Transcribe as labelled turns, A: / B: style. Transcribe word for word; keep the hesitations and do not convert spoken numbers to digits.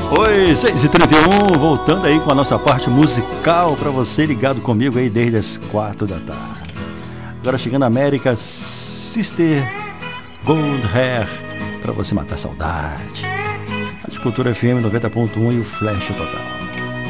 A: Oi, seis e trinta e um, voltando aí com a nossa parte musical para você ligado comigo aí desde as quatro da tarde. Agora chegando a América Sister Gold Hair para você matar a saúde. A Cultura F M noventa ponto um e o Flash Total.